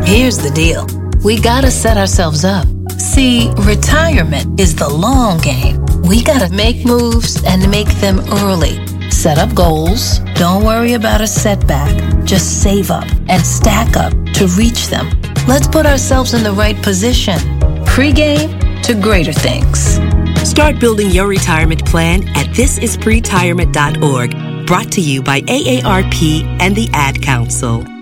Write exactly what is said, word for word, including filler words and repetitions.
Here's the deal. We gotta set ourselves up. See, retirement is the long game. We gotta make moves and make them early. Set up goals. Don't worry about a setback. Just save up and stack up to reach them. Let's put ourselves in the right position. Pre-game to greater things. Start building your retirement plan at this is pretirement dot org. Brought to you by A A R P and the Ad Council.